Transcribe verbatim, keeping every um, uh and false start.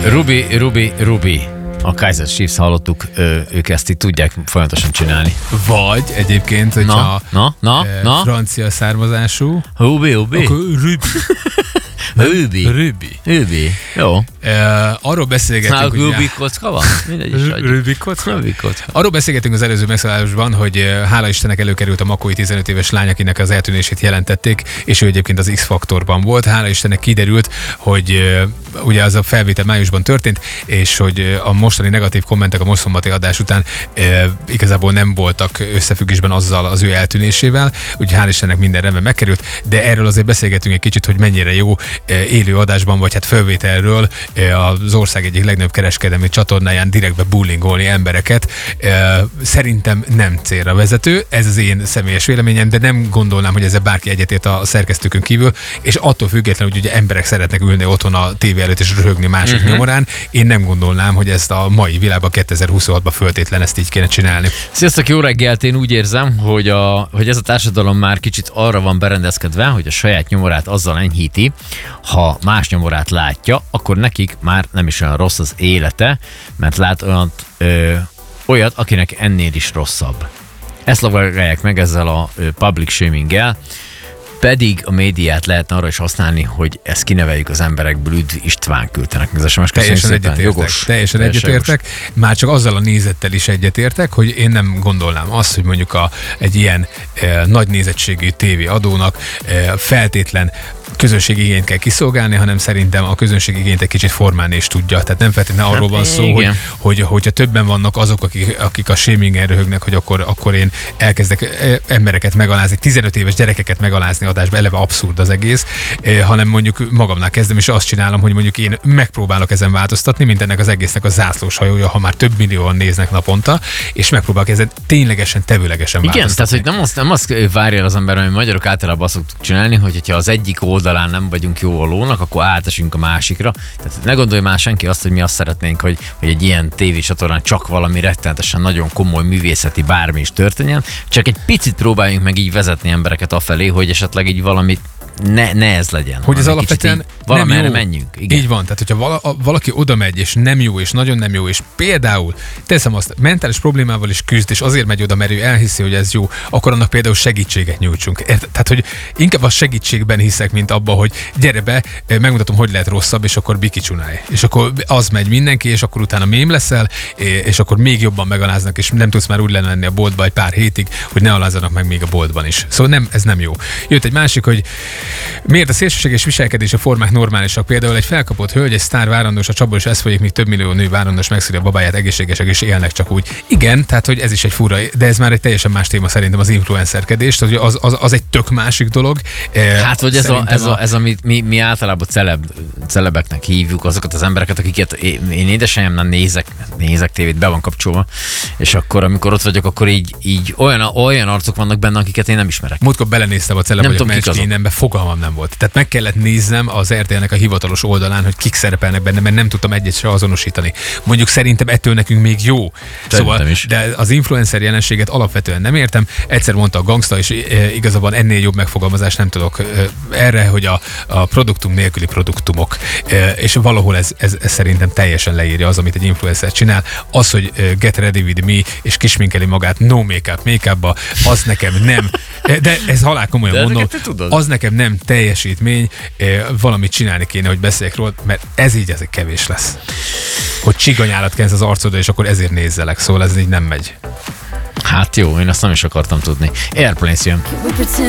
Ruby, Ruby, Ruby. A Kaiser Chiefs hallottuk, ők ezt így tudják folyamatosan csinálni. Vagy egyébként, hogyha na, na, e, na. francia származású, Ruby, Ruby. akkor Ruby. Ruby. Ruby. Ruby. Jó. E, arról beszélgetünk, hogy... Ruby kocka van? Ruby kocka? Ruby kocka. Arról beszélgetünk az előző megszállásban, hogy hála Istennek előkerült a makói tizenöt éves lány, akinek az eltűnését jelentették, és ő egyébként az X-faktorban volt. Hála Istennek kiderült, hogy ugye az a felvétel májusban történt, és hogy a mostani negatív kommentek a most szombati adás után e, igazából nem voltak összefüggésben azzal az ő eltűnésével, úgyhogy hál' Istennek minden rendben megkerült, de erről azért beszélgetünk egy kicsit, hogy mennyire jó e, élő adásban, vagy hát felvételről e, az ország egyik legnagyobb kereskedelmi csatornáján direktbe bullingolni embereket. E, szerintem nem célra vezető, ez az én személyes véleményem, de nem gondolnám, hogy ezzel bárki egyetért a szerkesztőkön kívül, és attól függetlenül, hogy ugye emberek szeretnek ülni otthon a tévé előtt és röhögni mások uh-huh. nyomorán, én nem gondolnám, hogy ezt a mai világban kétezer-huszonhatban föltétlen ezt így kéne csinálni. Sziasztok, jó reggelt! Én úgy érzem, hogy, a, hogy ez a társadalom már kicsit arra van berendezkedve, hogy a saját nyomorát azzal enyhíti, ha más nyomorát látja, akkor nekik már nem is olyan rossz az élete, mert lát olyat, ö, olyat akinek ennél is rosszabb. Ezt lovagolják meg ezzel a ö, public shaming-gel, pedig a médiát lehetne arra is használni, hogy ezt kineveljük az emberekből. Üdv István küldtenek az es em es. Teljesen egyetértek. Teljesen egyetértek. Már csak azzal a nézettel is egyetértek, hogy én nem gondolnám azt, hogy mondjuk a, egy ilyen e, nagy nézettségű tévéadónak e, feltétlen közönségigényt kell kiszolgálni, hanem szerintem a közönségigényt egy kicsit formálni is tudja. Tehát nem feltétlenül arról van szó, hogy, hogy, hogyha többen vannak azok, akik, akik a shamingen röhögnek, hogy akkor, akkor én elkezdek embereket megalázni, tizenöt éves gyerekeket megalázni adásba, eleve abszurd az egész, eh, hanem mondjuk magamnál kezdem, és azt csinálom, hogy mondjuk én megpróbálok ezen változtatni, mint ennek az egésznek a zászlós hajója, ha már több millióan néznek naponta, és megpróbálok ezen ténylegesen, tevőlegesen Igen, változtatni. Tehát, hogy nem azt, nem azt várja az ember, hogy magyarok általában azt szoktuk csinálni, hogy ha az egyik oldalán nem vagyunk jó a lónak, akkor átesünk a másikra. Tehát ne gondolj már senki azt, hogy mi azt szeretnénk, hogy, hogy egy ilyen tévécsatornán csak valami rettenetesen nagyon komoly művészeti bármi is történjen, csak egy picit próbáljunk meg így vezetni embereket afelé, hogy esetleg így valamit Ne, ne ez legyen. Hogy ez alapvetően valamerre menjünk. Igen. Így van, tehát hogyha vala, valaki oda megy, és nem jó, és nagyon nem jó, és például teszem azt, mentális problémával is küzd, és azért megy oda, mert ő elhiszi, hogy ez jó, akkor annak például segítséget nyújtsunk. Tehát, hogy inkább a segítségben hiszek, mint abba, hogy gyere be, megmutatom, hogy lehet rosszabb, és akkor bikicsunálj. És akkor az megy mindenki, és akkor utána mém leszel, és akkor még jobban megaláznak, és nem tudsz már úgy lenni a boltba egy pár hétig, hogy ne alázzanak meg még a boltban is. Szóval nem, ez nem jó. Jött egy másik, hogy miért a szélsőséges viselkedési formák normálisak? Például egy felkapott hölgy, egy sztár várandós, a csapból is ez folyik, míg több millió nő várandós megszűri a babáját, egészségesek és élnek csak úgy. Igen, tehát hogy ez is egy fura, de ez már egy teljesen más téma szerintem az influencerkedés, tehát az, az, az egy tök másik dolog. Hát, vagy ez, a, ez, a, ez amit mi, mi általában celeb, celebeknek hívjuk, azokat az embereket, akiket én édesanyámnál nézek, nézek tévét, be van kapcsolva, és akkor, amikor ott vagyok, akkor így, így olyan, olyan arcok vannak benne, akiket én nem ismerek. Múltkor belenéztem a celeb, nem vagyok Mencskénembe, fogalmam nem volt. Tehát meg kellett néznem az er té el-nek a hivatalos oldalán, hogy kik szerepelnek benne, mert nem tudtam egyet se azonosítani. Mondjuk szerintem ettől nekünk még jó. Szóval, de az influencer jelenséget alapvetően nem értem. Egyszer mondta a gangsta, és igazából ennél jobb megfogalmazást nem tudok erre, hogy a, a produktum nélküli produktumok. És valahol ez, ez, ez szerintem teljesen leírja az, amit egy influencer csinál. Az, hogy get ready with me, és kisminkeli magát no make-up, make-upba, az nekem nem. De ez halál komolyan mondom. Az nekem nem teljesítmény, valamit csinálni kéne, hogy beszéljek róla, mert ez így ez kevés lesz. Hogy csiganyálat kensz az arcodra, és akkor ezért nézzelek, szóval ez így nem megy. Hát jó, én azt nem is akartam tudni. Airplanes jön.